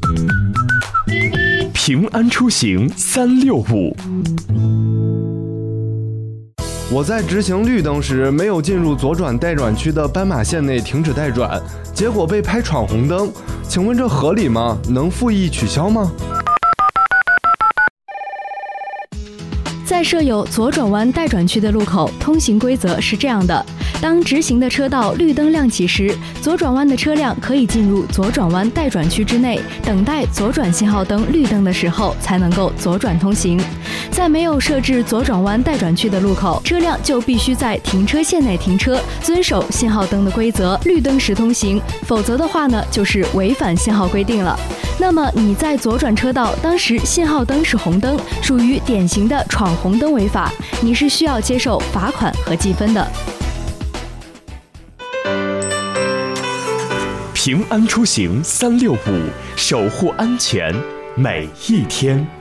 平安出行365。 我在直行绿灯时没有进入左转待转区的斑马线内停止待转，结果被拍闯红灯，请问这合理吗？能复议取消吗？ 在设有左转弯待转区的路口，通行规则是这样的：当直行的车道绿灯亮起时，左转弯的车辆可以进入左转弯待转区之内，等待左转信号灯绿灯的时候才能够左转通行。在没有设置左转弯待转区的路口，车辆就必须在停车线内停车，遵守信号灯的规则，绿灯时通行，否则的话呢，就是违反信号规定了。那么你在左转车道，当时信号灯是红灯，属于典型的闯红灯违法，你是需要接受罚款和记分的。 平安出行365，守护安全每一天。